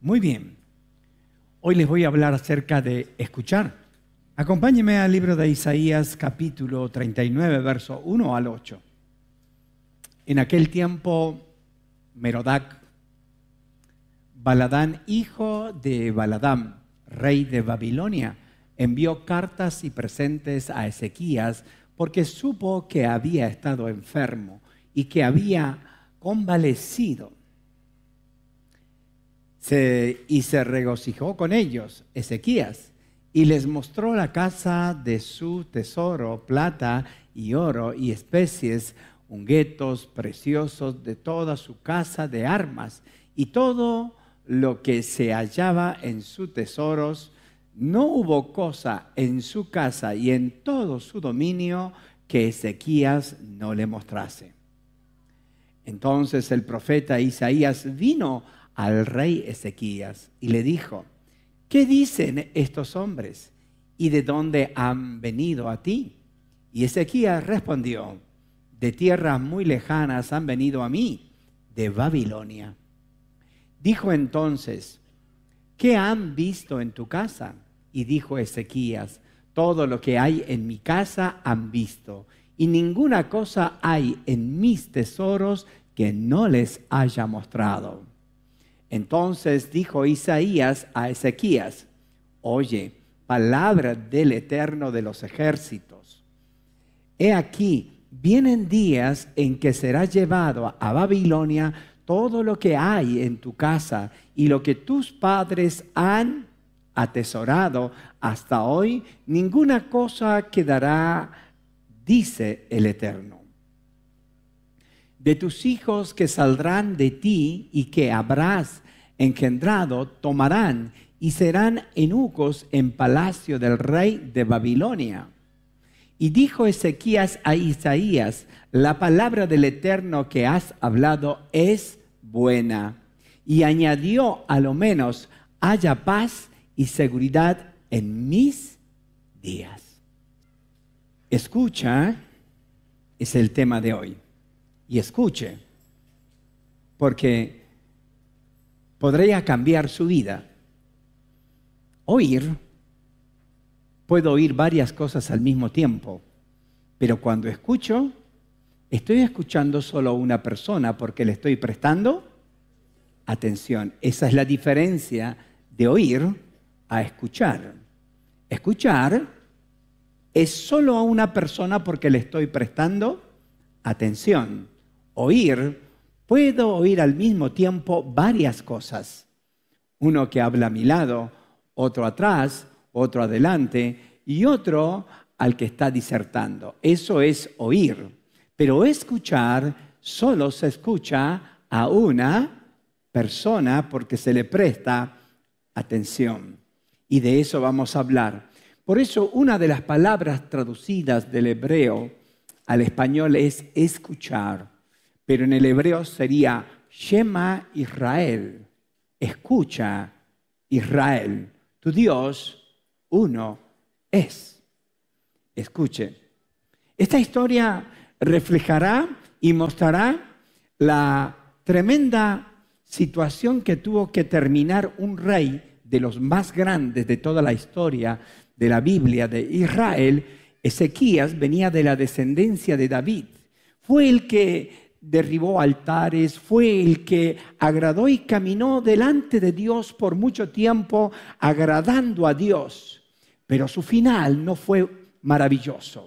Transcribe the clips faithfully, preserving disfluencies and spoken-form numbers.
Muy bien. Hoy les voy a hablar acerca de escuchar. Acompáñenme al libro de Isaías, capítulo treinta y nueve, verso uno al ocho. En aquel tiempo, Merodac, Baladán, hijo de Baladán, rey de Babilonia, envió cartas y presentes a Ezequías porque supo que había estado enfermo y que había convalecido. Se, y se regocijó con ellos, Ezequías, y les mostró la casa de su tesoro, plata y oro y especies, ungüentos preciosos de toda su casa de armas, y todo lo que se hallaba en sus tesoros. No hubo cosa en su casa y en todo su dominio que Ezequías no le mostrase. Entonces el profeta Isaías vino al rey Ezequías y le dijo: ¿qué dicen estos hombres? ¿Y de dónde han venido a ti? Y Ezequías respondió: de tierras muy lejanas han venido a mí, de Babilonia. Dijo entonces: ¿qué han visto en tu casa? Y dijo Ezequías: todo lo que hay en mi casa han visto, y ninguna cosa hay en mis tesoros que no les haya mostrado. Entonces dijo Isaías a Ezequías: oye, palabra del Eterno de los ejércitos. He aquí, vienen días en que será llevado a Babilonia todo lo que hay en tu casa y lo que tus padres han atesorado hasta hoy, ninguna cosa quedará, dice el Eterno. De tus hijos que saldrán de ti y que habrás engendrado, tomarán y serán eunucos en palacio del rey de Babilonia. Y dijo Ezequías a Isaías: la palabra del Eterno que has hablado es buena. Y añadió: a lo menos haya paz y seguridad en mis días. Escucha es el tema de hoy. Y escuche, porque podría cambiar su vida. Oír, puedo oír varias cosas al mismo tiempo, pero cuando escucho, estoy escuchando solo a una persona porque le estoy prestando atención. Esa es la diferencia de oír a escuchar. Escuchar es solo a una persona porque le estoy prestando atención. Oír, puedo oír al mismo tiempo varias cosas. Uno que habla a mi lado, otro atrás, otro adelante y otro al que está disertando. Eso es oír. Pero escuchar solo se escucha a una persona porque se le presta atención. Y de eso vamos a hablar. Por eso una de las palabras traducidas del hebreo al español es escuchar. Pero en el hebreo sería Shema Israel. Escucha Israel. Tu Dios uno es. Escuche. Esta historia reflejará y mostrará la tremenda situación que tuvo que terminar un rey de los más grandes de toda la historia de la Biblia de Israel. Ezequías venía de la descendencia de David. Fue el que derribó altares, fue el que agradó y caminó delante de Dios por mucho tiempo, agradando a Dios. Pero su final no fue maravilloso.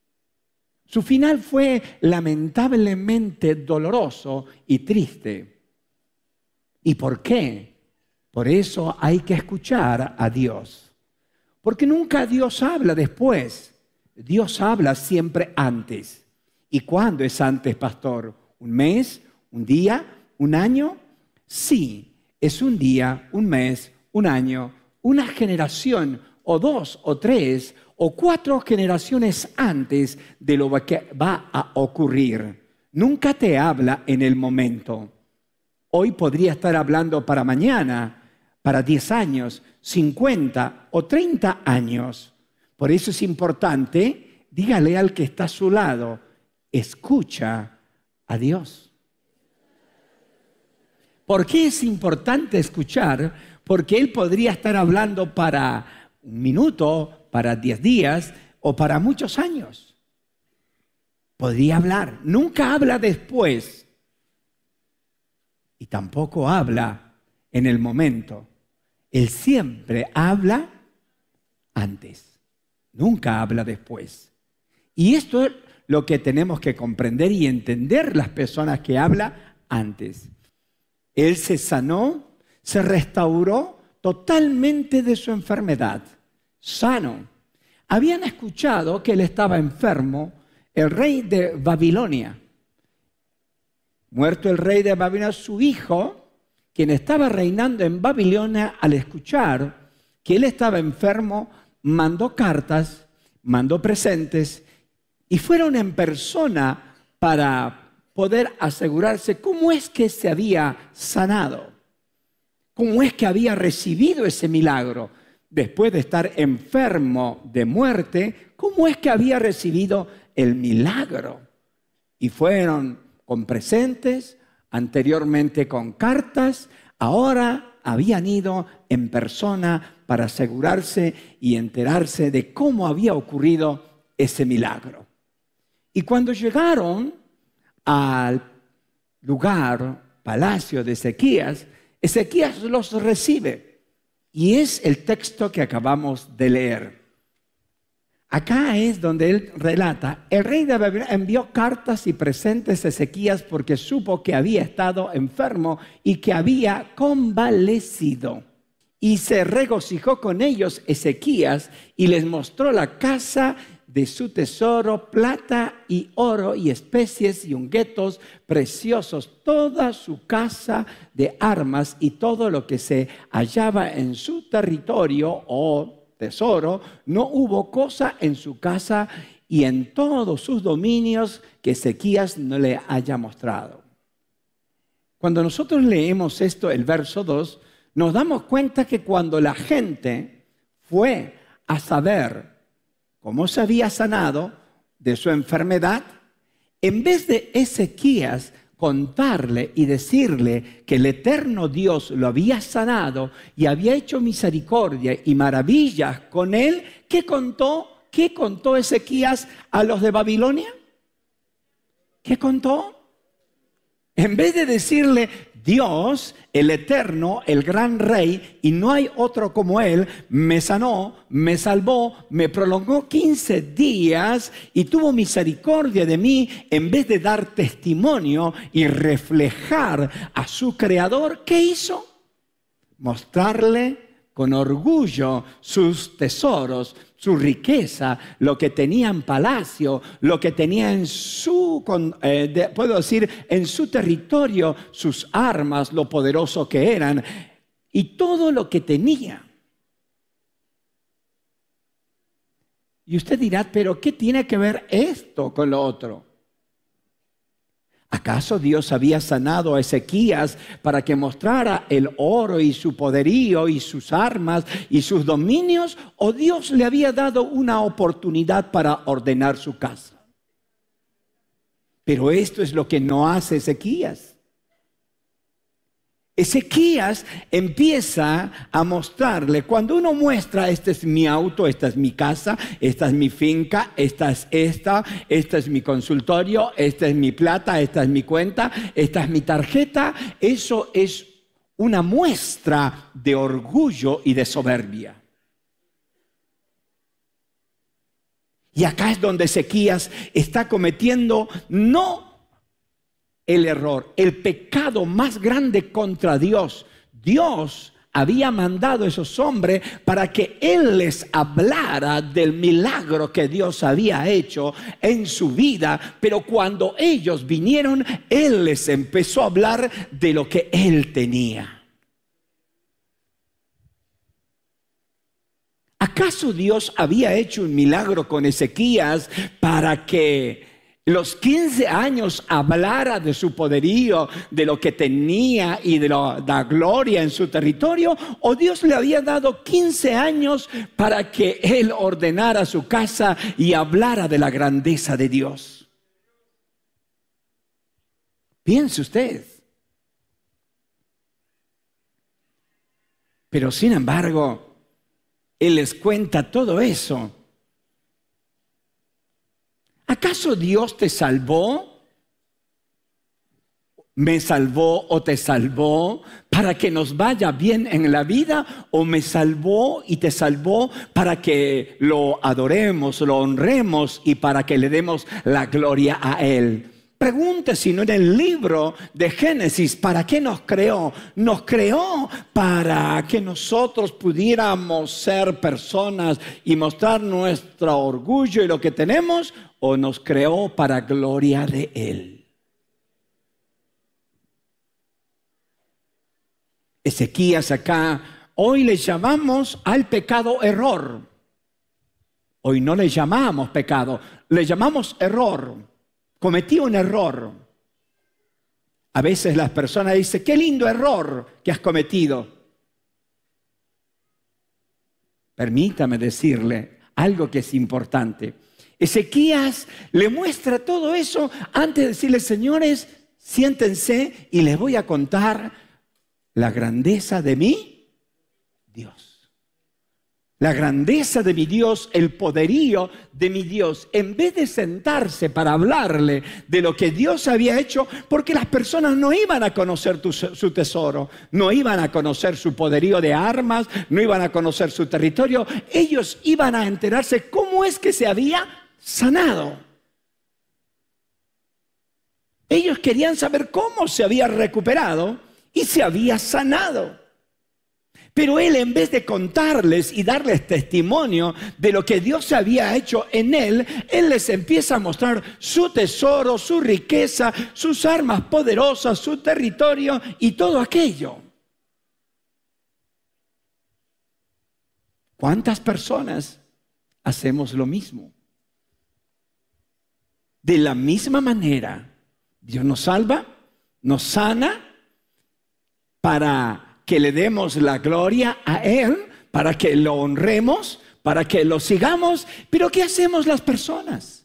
Su final fue lamentablemente doloroso y triste. ¿Y por qué? Por eso hay que escuchar a Dios. Porque nunca Dios habla después. Dios habla siempre antes. ¿Y cuándo es antes, pastor? ¿Un mes? ¿Un día? ¿Un año? Sí, es un día, un mes, un año, una generación, o dos, o tres, o cuatro generaciones antes de lo que va a ocurrir. Nunca te habla en el momento. Hoy podría estar hablando para mañana, para diez años, cincuenta o treinta años. Por eso es importante, dígale al que está a su lado: escucha a Dios. ¿Por qué es importante escuchar? Porque Él podría estar hablando para un minuto, para diez días o para muchos años. Podría hablar. Nunca habla después. Y tampoco habla en el momento. Él siempre habla antes. Nunca habla después. Y esto es lo que tenemos que comprender y entender las personas que hablan antes. Él se sanó, se restauró totalmente de su enfermedad. Sano. Habían escuchado que él estaba enfermo, el rey de Babilonia. Muerto el rey de Babilonia, su hijo, quien estaba reinando en Babilonia, al escuchar que él estaba enfermo, mandó cartas, mandó presentes y fueron en persona para poder asegurarse cómo es que se había sanado, cómo es que había recibido ese milagro. Después de estar enfermo de muerte, cómo es que había recibido el milagro. Y fueron con presentes, anteriormente con cartas, ahora habían ido en persona para asegurarse y enterarse de cómo había ocurrido ese milagro. Y cuando llegaron al lugar, palacio de Ezequías, Ezequías los recibe. Y es el texto que acabamos de leer. Acá es donde él relata, el rey de Babilonia envió cartas y presentes a Ezequías porque supo que había estado enfermo y que había convalecido. Y se regocijó con ellos Ezequías y les mostró la casa de su tesoro, plata y oro y especies y ungüentos preciosos, toda su casa de armas y todo lo que se hallaba en su territorio o tesoro. No hubo cosa en su casa y en todos sus dominios que Ezequías no le haya mostrado. Cuando nosotros leemos esto, el verso dos, nos damos cuenta que cuando la gente fue a saber cómo se había sanado de su enfermedad, en vez de Ezequías contarle y decirle que el eterno Dios lo había sanado y había hecho misericordia y maravillas con él, ¿qué contó? ¿Qué contó Ezequías a los de Babilonia? ¿Qué contó? En vez de decirle, Dios, el eterno, el gran rey, y no hay otro como él, me sanó, me salvó, me prolongó quince días y tuvo misericordia de mí, en vez de dar testimonio y reflejar a su creador, ¿qué hizo? Mostrarle con orgullo sus tesoros, su riqueza, lo que tenía en palacio, lo que tenía en su, eh, de, puedo decir, en su territorio, sus armas, lo poderoso que eran, y todo lo que tenía. Y usted dirá, ¿pero qué tiene que ver esto con lo otro? ¿Acaso Dios había sanado a Ezequías para que mostrara el oro y su poderío y sus armas y sus dominios? ¿O Dios le había dado una oportunidad para ordenar su casa? Pero esto es lo que no hace Ezequías. Ezequías empieza a mostrarle, cuando uno muestra, este es mi auto, esta es mi casa, esta es mi finca, esta es esta, esta es mi consultorio, esta es mi plata, esta es mi cuenta, esta es mi tarjeta, eso es una muestra de orgullo y de soberbia. Y acá es donde Ezequías está cometiendo no el error, el pecado más grande contra Dios. Dios había mandado a esos hombres para que Él les hablara del milagro que Dios había hecho en su vida, pero cuando ellos vinieron, Él les empezó a hablar de lo que Él tenía. ¿Acaso Dios había hecho un milagro con Ezequías para que los quince años hablara de su poderío, de lo que tenía y de la, la gloria en su territorio? ¿O Dios le había dado quince años para que Él ordenara su casa y hablara de la grandeza de Dios? Piense usted. Pero sin embargo, Él les cuenta todo eso. ¿Acaso Dios te salvó? ¿Me salvó o te salvó para que nos vaya bien en la vida? ¿O me salvó y te salvó para que lo adoremos, lo honremos y para que le demos la gloria a Él? Pregunte si no en el libro de Génesis, ¿para qué nos creó? ¿Nos creó para que nosotros pudiéramos ser personas y mostrar nuestro orgullo y lo que tenemos? ¿O nos creó para gloria de Él? Ezequías acá, hoy le llamamos al pecado error. Hoy no le llamamos pecado, le llamamos error. Cometí un error. A veces las personas dicen, qué lindo error que has cometido. Permítame decirle algo que es importante. Ezequías le muestra todo eso antes de decirle, señores, siéntense y les voy a contar la grandeza de mi Dios. La grandeza de mi Dios, el poderío de mi Dios. En vez de sentarse para hablarle de lo que Dios había hecho, porque las personas no iban a conocer tu, su tesoro, no iban a conocer su poderío de armas, no iban a conocer su territorio. Ellos iban a enterarse cómo es que se había sanado. Ellos querían saber cómo se había recuperado y se había sanado. Pero él, en vez de contarles y darles testimonio de lo que Dios había hecho en él, él les empieza a mostrar su tesoro, su riqueza, sus armas poderosas, su territorio y todo aquello. ¿Cuántas personas hacemos lo mismo? De la misma manera, Dios nos salva, nos sana, para que le demos la gloria a Él, para que lo honremos, para que lo sigamos. Pero ¿qué hacemos las personas?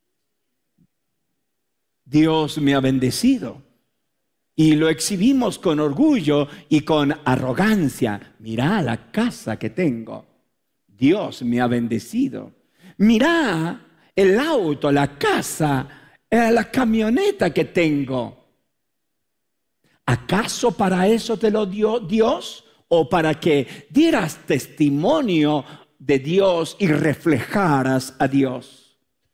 Dios me ha bendecido y lo exhibimos con orgullo y con arrogancia. Mirá la casa que tengo. Dios me ha bendecido. Mirá el auto, la casa, la camioneta que tengo. ¿Acaso para eso te lo dio Dios? ¿O para que dieras testimonio de Dios y reflejaras a Dios?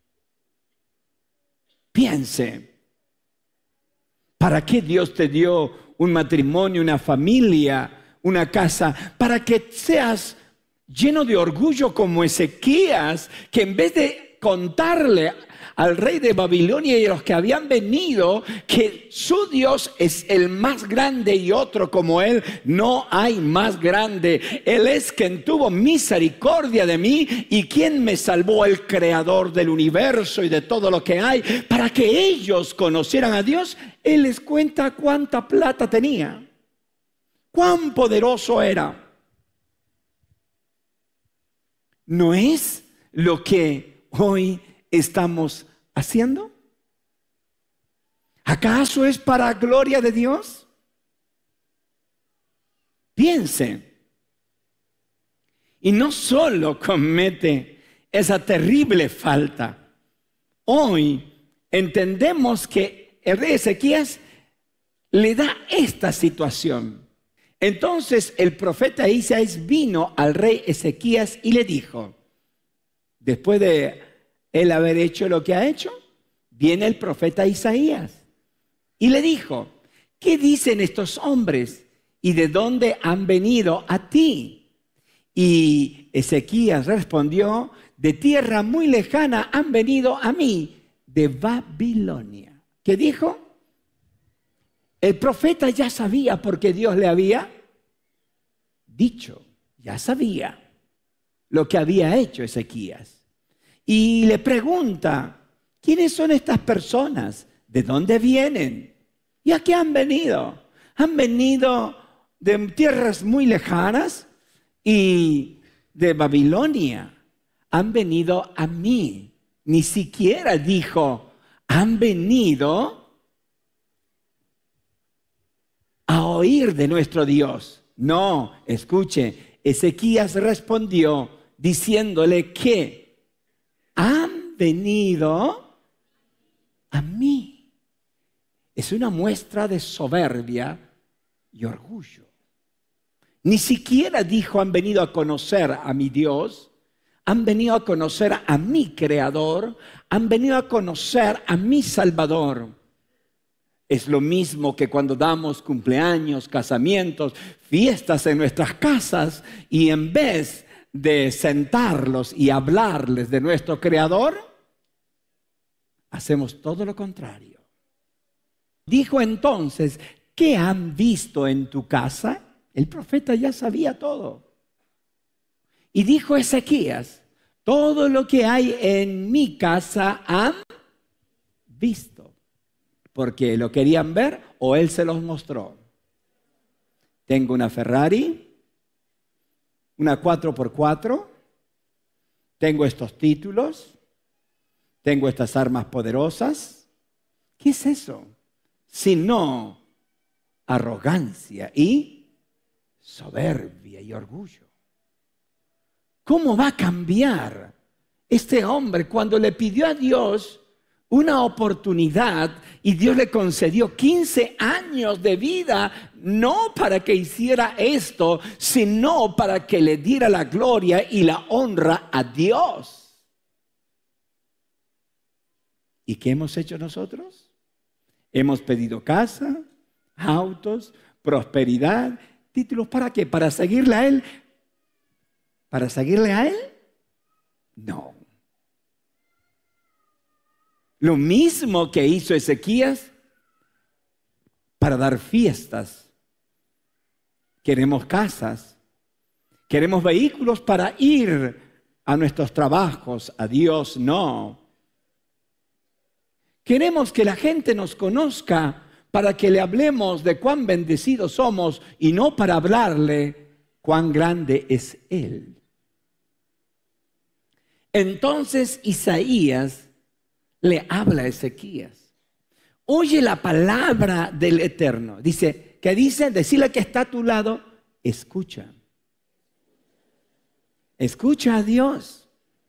Piense, ¿para qué Dios te dio un matrimonio, una familia, una casa? Para que seas lleno de orgullo como Ezequías, que en vez de contarle al rey de Babilonia y a los que habían venido que su Dios es el más grande y otro como Él no hay más grande. Él es quien tuvo misericordia de mí y quien me salvó, el creador del universo y de todo lo que hay. Para que ellos conocieran a Dios, Él les cuenta cuánta plata tenía, cuán poderoso era. ¿No es lo que hoy estamos haciendo? ¿Acaso es para gloria de Dios? Piense. Y no solo comete esa terrible falta. Hoy entendemos que el rey Ezequías le da esta situación. Entonces el profeta Isaías vino al rey Ezequías y le dijo, después de él haber hecho lo que ha hecho, viene el profeta Isaías y le dijo, ¿qué dicen estos hombres y de dónde han venido a ti? Y Ezequías respondió, de tierra muy lejana han venido a mí, de Babilonia. ¿Qué dijo? El profeta ya sabía porque Dios le había dicho, ya sabía lo que había hecho Ezequías. Y le pregunta, ¿quiénes son estas personas? ¿De dónde vienen? ¿Y a qué han venido? Han venido de tierras muy lejanas y de Babilonia. Han venido a mí. Ni siquiera dijo, han venido a oír de nuestro Dios. No, escuche, Ezequías respondió diciéndole que han venido a mí. Es una muestra de soberbia y orgullo. Ni siquiera dijo han venido a conocer a mi Dios, han venido a conocer a mi Creador, han venido a conocer a mi Salvador. Es lo mismo que cuando damos cumpleaños, casamientos, fiestas en nuestras casas y en vez de sentarlos y hablarles de nuestro Creador, hacemos todo lo contrario. Dijo entonces, ¿qué han visto en tu casa? El profeta ya sabía todo. Y dijo Ezequías, todo lo que hay en mi casa han visto. Porque lo querían ver o él se los mostró. Tengo una Ferrari, una cuatro por cuatro, tengo estos títulos, tengo estas armas poderosas. ¿Qué es eso? Sino arrogancia y soberbia y orgullo. ¿Cómo va a cambiar este hombre cuando le pidió a Dios una oportunidad y Dios le concedió quince años de vida, no para que hiciera esto, sino para que le diera la gloria y la honra a Dios? ¿Y qué hemos hecho nosotros? Hemos pedido casa, autos, prosperidad, títulos. ¿Para qué? ¿Para seguirle a Él? ¿Para seguirle a Él? No. Lo mismo que hizo Ezequías para dar fiestas. Queremos casas, queremos vehículos para ir a nuestros trabajos. A Dios no. Queremos que la gente nos conozca para que le hablemos de cuán bendecidos somos y no para hablarle cuán grande es Él. Entonces Isaías le habla a Ezequías. Oye la palabra del Eterno. Dice, ¿qué dice? Decirle que está a tu lado, escucha. Escucha a Dios.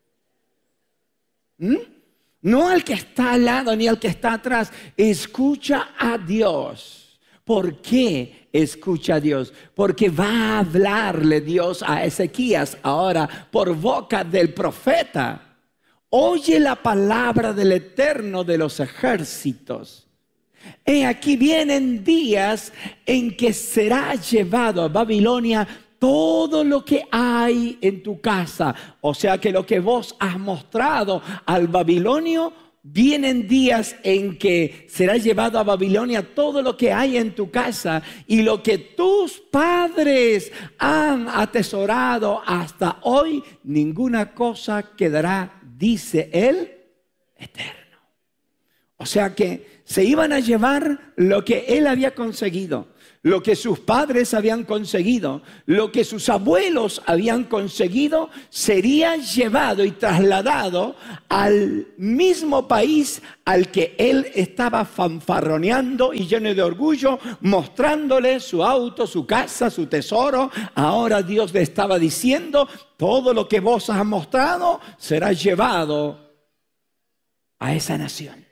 ¿Mm? No al que está al lado ni al que está atrás. Escucha a Dios. ¿Por qué escucha a Dios? Porque va a hablarle Dios a Ezequías ahora por boca del profeta. Oye la palabra del Eterno de los ejércitos. He aquí vienen días en que será llevado a Babilonia todo lo que hay en tu casa. O sea que lo que vos has mostrado al babilonio, vienen días en que será llevado a Babilonia todo lo que hay en tu casa, y lo que tus padres han atesorado hasta hoy, ninguna cosa quedará, dice el Eterno. O sea que se iban a llevar lo que él había conseguido, lo que sus padres habían conseguido, lo que sus abuelos habían conseguido, sería llevado y trasladado al mismo país al que él estaba fanfarroneando y lleno de orgullo, mostrándole su auto, su casa, su tesoro. Ahora Dios le estaba diciendo, todo lo que vos has mostrado será llevado a esa nación.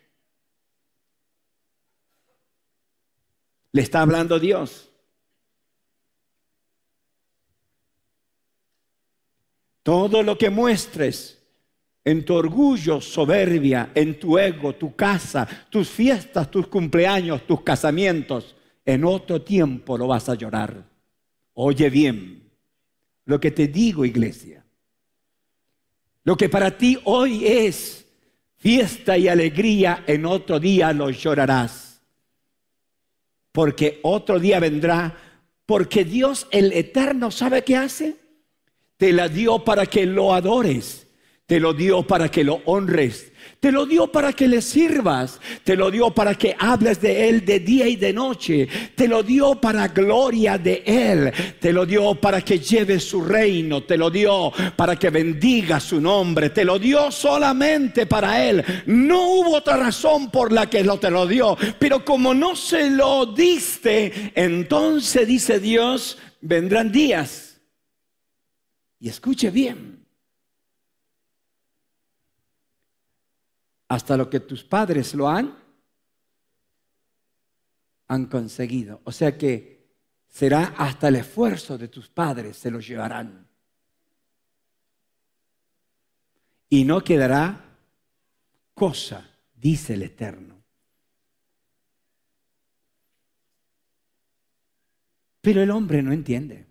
Le está hablando Dios. Todo lo que muestres en tu orgullo, soberbia, en tu ego, tu casa, tus fiestas, tus cumpleaños, tus casamientos, en otro tiempo lo vas a llorar. Oye bien lo que te digo, iglesia. Lo que para ti hoy es fiesta y alegría, en otro día lo llorarás. Porque otro día vendrá, porque Dios el Eterno, ¿sabe qué hace? Te la dio para que lo adores. Te Te lo dio para que lo honres. Te lo dio para que le sirvas. Te lo dio para que hables de Él de día y de noche. Te lo dio para gloria de Él. Te lo dio para que lleves su reino. Te lo dio para que bendiga su nombre. Te lo dio solamente para Él. No hubo otra razón por la que lo te lo dio. Pero como no se lo diste, entonces dice Dios, vendrán días. Y escuche bien. Hasta lo que tus padres lo han, han conseguido. O sea que será hasta el esfuerzo de tus padres se lo llevarán. Y no quedará cosa, dice el Eterno. Pero el hombre no entiende.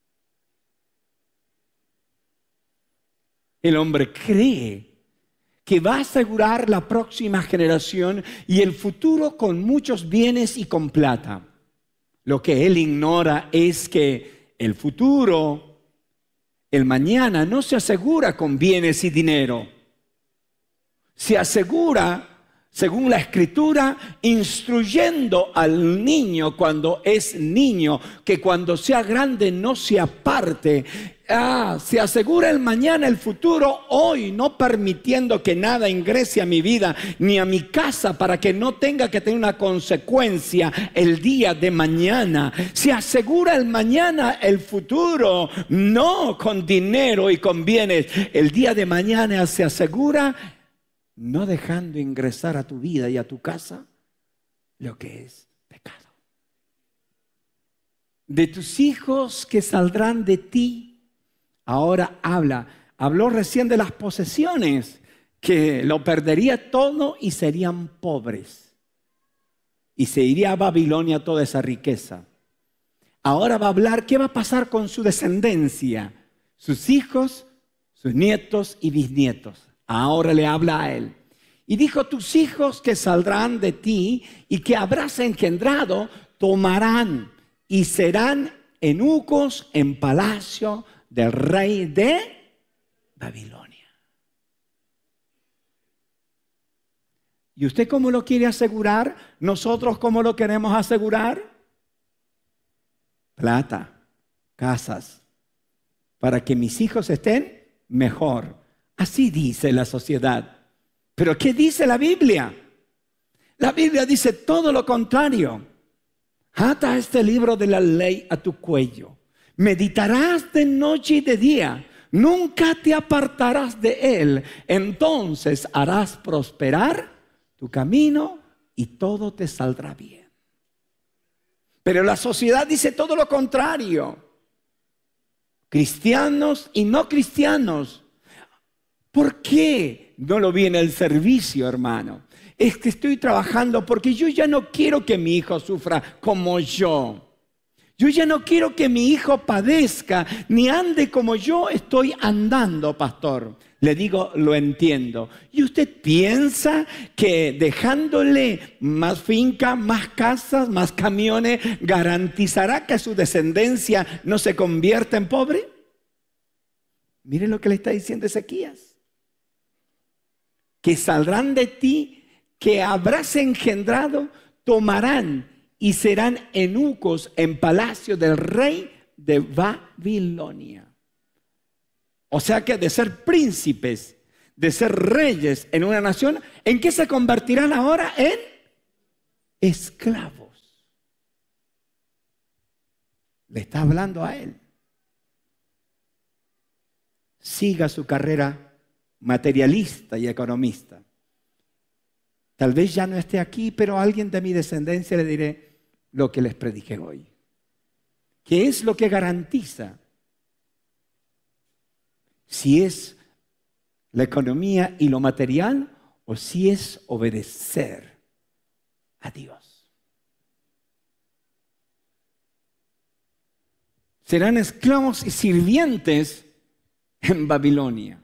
El hombre cree que va a asegurar la próxima generación y el futuro con muchos bienes y con plata. Lo que él ignora es que el futuro, el mañana, no se asegura con bienes y dinero. Se asegura, según la Escritura, instruyendo al niño cuando es niño, que cuando sea grande no se aparte. Ah, se asegura el mañana, el futuro, hoy, no permitiendo que nada ingrese a mi vida ni a mi casa para que no tenga que tener una consecuencia el día de mañana. Se asegura el mañana, el futuro, no con dinero y con bienes. El día de mañana se asegura no dejando ingresar a tu vida y a tu casa lo que es pecado. De tus hijos que saldrán de ti. Ahora habla, habló recién de las posesiones, que lo perdería todo y serían pobres. Y se iría a Babilonia toda esa riqueza. Ahora va a hablar qué va a pasar con su descendencia, sus hijos, sus nietos y bisnietos. Ahora le habla a él. Y dijo, tus hijos que saldrán de ti y que habrás engendrado, tomarán y serán eunucos en palacio del rey de Babilonia. ¿Y usted cómo lo quiere asegurar? ¿Nosotros cómo lo queremos asegurar? Plata, casas, para que mis hijos estén mejor. Así dice la sociedad. ¿Pero qué dice la Biblia? La Biblia dice todo lo contrario. Ata este libro de la ley a tu cuello. Meditarás de noche y de día, nunca te apartarás de él. Entonces harás prosperar tu camino y todo te saldrá bien. Pero la sociedad dice todo lo contrario. Cristianos y no cristianos. ¿Por qué no lo vi en el servicio, hermano? Es que estoy trabajando porque yo ya no quiero que mi hijo sufra como yo. Yo ya no quiero que mi hijo padezca, ni ande como yo estoy andando, pastor. Le digo, lo entiendo. ¿Y usted piensa que dejándole más finca, más casas, más camiones, garantizará que su descendencia no se convierta en pobre? Miren lo que le está diciendo Ezequías. Que saldrán de ti, que habrás engendrado, tomarán y serán eunucos en palacio del rey de Babilonia. O sea que de ser príncipes, de ser reyes en una nación, ¿en qué se convertirán ahora? En esclavos. Le está hablando a él. Siga su carrera materialista y economista. Tal vez ya no esté aquí, pero a alguien de mi descendencia le diré lo que les prediqué hoy. ¿Qué es lo que garantiza? Si es la economía y lo material o si es obedecer a Dios. Serán esclavos y sirvientes en Babilonia.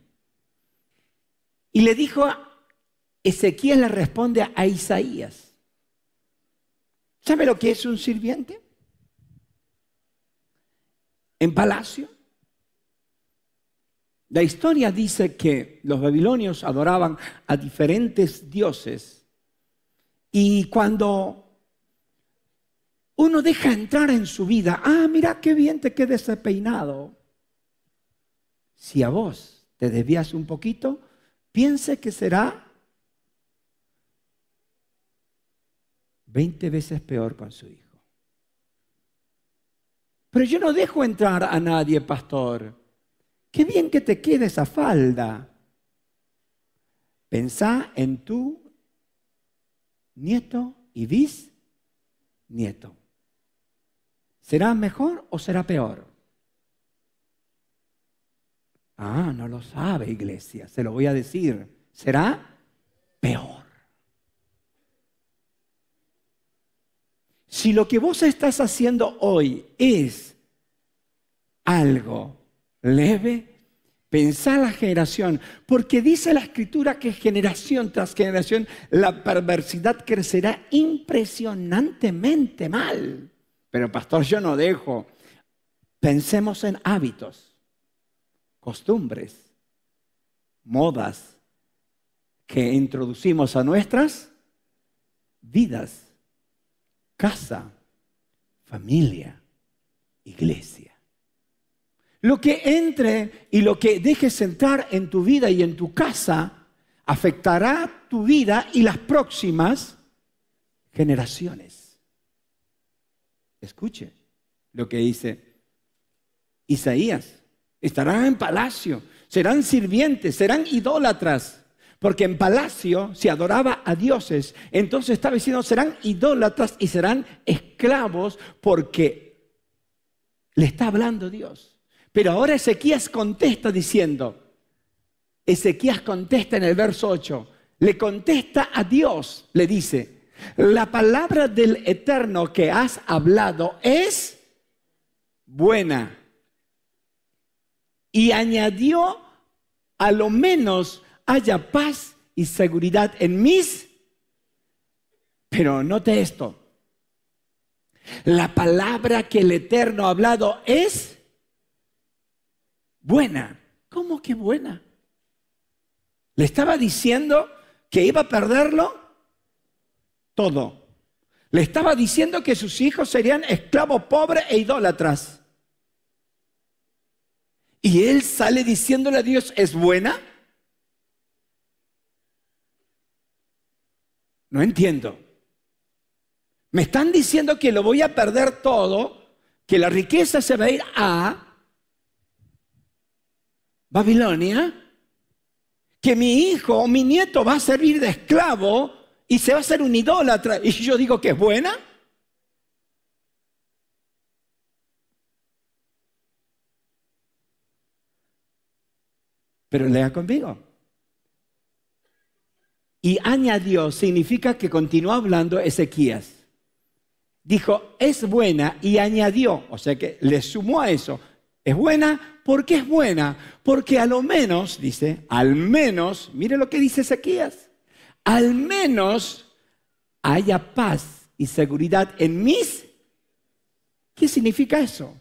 Y le dijo a Ezequiel, le responde a Isaías. ¿Sabe lo que es un sirviente? En palacio. La historia dice que los babilonios adoraban a diferentes dioses y cuando uno deja entrar en su vida, ah, mira qué bien te queda ese peinado. Si a vos te desvías un poquito, piense que será veinte veces peor con su hijo. Pero yo no dejo entrar a nadie, pastor. Qué bien que te quede esa falda. Pensá en tu nieto y bisnieto. ¿Será mejor o será peor? Ah, no lo sabe, iglesia. Se lo voy a decir. Será peor. Si lo que vos estás haciendo hoy es algo leve, pensá la generación, porque dice la Escritura que generación tras generación la perversidad crecerá impresionantemente mal. Pero pastor, yo no dejo. Pensemos en hábitos, costumbres, modas que introducimos a nuestras vidas. Casa, familia, iglesia. Lo que entre y lo que dejes entrar en tu vida y en tu casa afectará tu vida y las próximas generaciones. Escuche lo que dice Isaías. Estarán en palacio, serán sirvientes, serán idólatras. Porque en palacio se adoraba a dioses. Entonces estaba diciendo, serán idólatras y serán esclavos porque le está hablando Dios. Pero ahora Ezequías contesta diciendo, Ezequías contesta en el verso ocho, le contesta a Dios, le dice, la palabra del Eterno que has hablado es buena. Y añadió, a lo menos haya paz y seguridad en mis. Pero note esto. La palabra que el Eterno ha hablado es buena. ¿Cómo que buena? Le estaba diciendo que iba a perderlo todo. Le estaba diciendo que sus hijos serían esclavos pobres e idólatras. Y él sale diciéndole a Dios, ¿es buena? No entiendo. Me están diciendo que lo voy a perder todo, que la riqueza se va a ir a Babilonia, que mi hijo o mi nieto va a servir de esclavo y se va a hacer un idólatra. Y yo digo que es buena. Pero lea conmigo. Y añadió, significa que continuó hablando Ezequías. Dijo, es buena, y añadió, o sea que le sumó a eso. Es buena, ¿por qué es buena? Porque a lo menos, dice, al menos, mire lo que dice Ezequías, al menos haya paz y seguridad en mis. ¿Qué significa eso?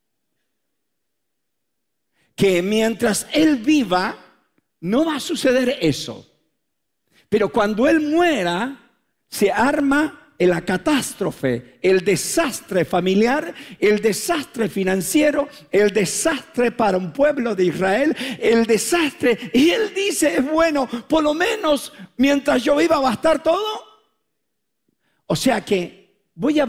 Que mientras él viva, no va a suceder eso. Pero cuando él muera, se arma la catástrofe, el desastre familiar, el desastre financiero, el desastre para un pueblo de Israel, el desastre. Y él dice, es bueno, por lo menos mientras yo viva va a estar todo. O sea que voy a